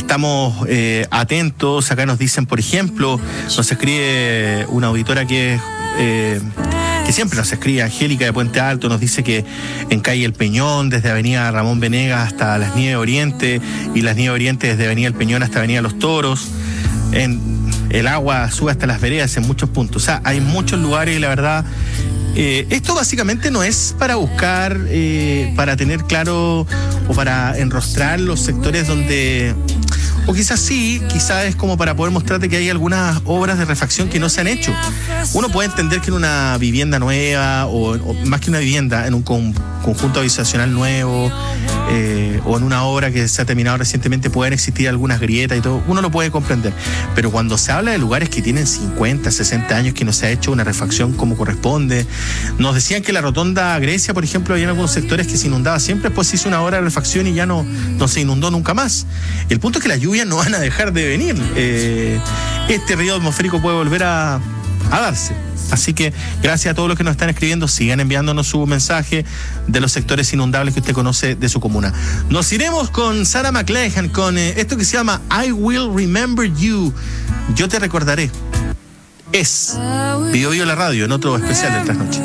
estamos atentos. Acá nos dicen, por ejemplo, nos escribe una auditora que siempre nos escribe, Angélica de Puente Alto, nos dice que en calle El Peñón, desde avenida Ramón Venegas hasta las Nieves Oriente, y las Nieves Oriente desde avenida El Peñón hasta avenida Los Toros, el agua sube hasta las veredas en muchos puntos. O sea, hay muchos lugares y la verdad, esto básicamente no es para buscar, para tener claro o para enrostrar los sectores donde... O quizás sí, quizás es como para poder mostrarte que hay algunas obras de refacción que no se han hecho. Uno puede entender que en una vivienda nueva, o más que una vivienda, en un conjunto habitacional nuevo, o en una obra que se ha terminado recientemente, pueden existir algunas grietas y todo. Uno lo puede comprender. Pero cuando se habla de lugares que tienen 50, 60 años que no se ha hecho una refacción como corresponde, nos decían que la rotonda Grecia, por ejemplo, había algunos sectores que se inundaba siempre, después se hizo una obra de refacción y ya no se inundó nunca más. El punto es que las lluvias no van a dejar de venir. Este río atmosférico puede volver a darse. Así que gracias a todos los que nos están escribiendo, sigan enviándonos su mensaje de los sectores inundables que usted conoce de su comuna. Nos iremos con Sarah McLachlan con esto que se llama I Will Remember You. Yo te recordaré. Es Bio Bio la radio en otro especial de Trasnoche.